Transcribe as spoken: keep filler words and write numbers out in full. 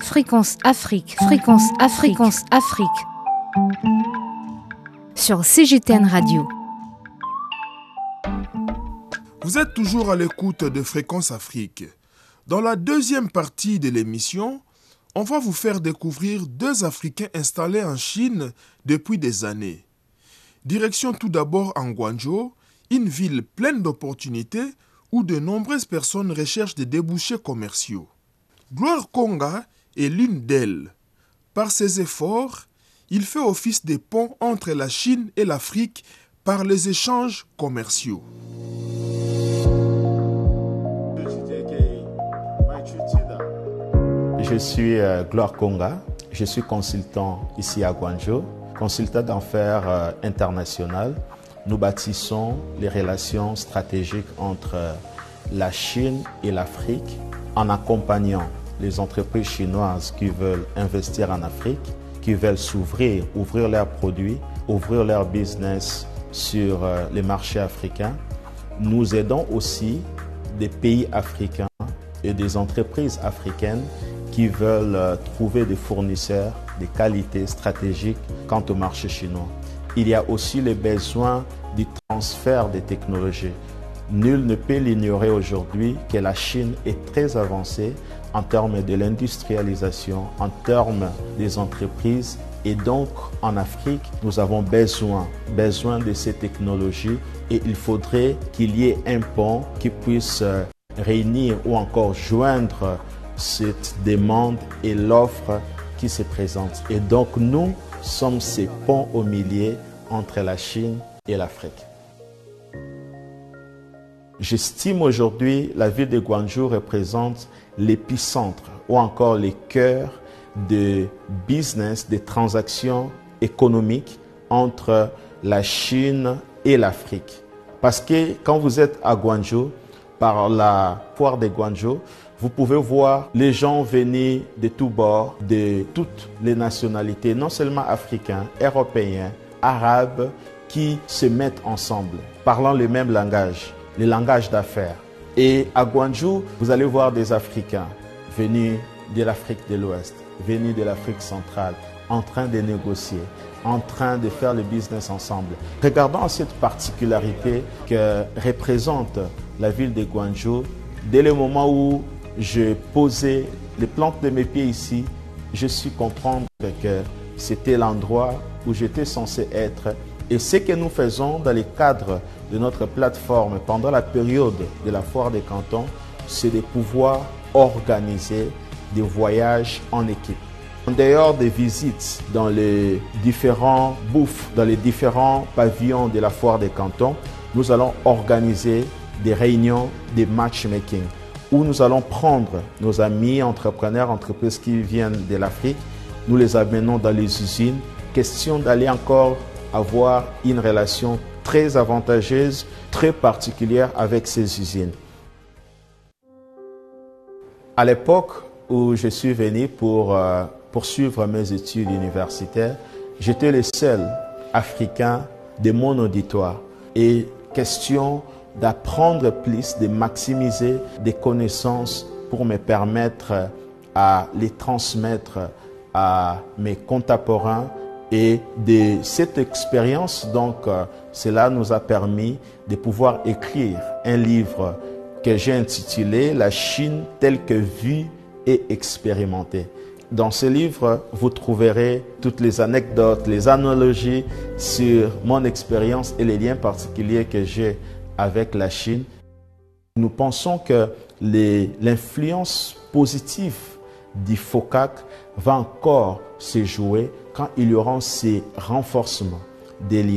Fréquence Afrique, Fréquence Afrique, Fréquence Afrique. Sur C G T N Radio. Vous êtes toujours à l'écoute de Fréquence Afrique. Dans la deuxième partie de l'émission, on va vous faire découvrir deux Africains installés en Chine depuis des années. Direction tout d'abord en Guangzhou, une ville pleine d'opportunités où de nombreuses personnes recherchent des débouchés commerciaux. Gloire Konga est l'une d'elles. Par ses efforts, il fait office de pont entre la Chine et l'Afrique par les échanges commerciaux. Je suis euh, Gloire Konga, je suis consultant ici à Guangzhou, consultant d'affaires euh, international. Nous bâtissons les relations stratégiques entre euh, la Chine et l'Afrique en accompagnant les entreprises chinoises qui veulent investir en Afrique, qui veulent s'ouvrir, ouvrir leurs produits, ouvrir leur business sur euh, les marchés africains. Nous aidons aussi des pays africains et des entreprises africaines qui veulent euh, trouver des fournisseurs de qualité stratégique quant au marché chinois. Il y a aussi le besoin du transfert des technologies. Nul ne peut l'ignorer aujourd'hui que la Chine est très avancée en termes de l'industrialisation, en termes des entreprises. Et donc, en Afrique, nous avons besoin, besoin de ces technologies et il faudrait qu'il y ait un pont qui puisse euh, réunir ou encore joindre cette demande et l'offre qui se présente. Et donc, nous sommes ces ponts au milieu entre la Chine et l'Afrique. J'estime aujourd'hui la ville de Guangzhou représente l'épicentre ou encore le cœur de business, des transactions économiques entre la Chine et l'Afrique. Parce que quand vous êtes à Guangzhou, par la foire de Guangzhou, vous pouvez voir les gens venir de tous bords, de toutes les nationalités, non seulement africains, européens, arabes, qui se mettent ensemble, parlant le même langage, le langage d'affaires. Et à Guangzhou, vous allez voir des Africains venus de l'Afrique de l'Ouest, venus de l'Afrique centrale, en train de négocier, en train de faire le business ensemble. Regardons cette particularité que représente la ville de Guangzhou. Dès le moment où je posais les plantes de mes pieds ici, je suis comprendre que c'était l'endroit où j'étais censé être. Et ce que nous faisons dans le cadre de notre plateforme pendant la période de la foire des cantons, c'est de pouvoir organiser des voyages en équipe. En dehors des visites dans les différents bouffes, dans les différents pavillons de la foire des cantons, nous allons organiser des réunions de matchmaking où nous allons prendre nos amis entrepreneurs, entreprises qui viennent de l'Afrique, nous les amenons dans les usines, question d'aller encore avoir une relation très avantageuse, très particulière avec ces usines. À l'époque où je suis venu pour euh, poursuivre mes études universitaires, j'étais le seul Africain de mon auditoire. Et question d'apprendre plus, de maximiser des connaissances pour me permettre à les transmettre à mes contemporains. Et de cette expérience, donc, euh, cela nous a permis de pouvoir écrire un livre que j'ai intitulé « La Chine telle que vue et expérimentée ». Dans ce livre, vous trouverez toutes les anecdotes, les analogies sur mon expérience et les liens particuliers que j'ai avec la Chine. Nous pensons que l'influence positive du FOCAC va encore se jouer quand il y aura ces renforcements des liens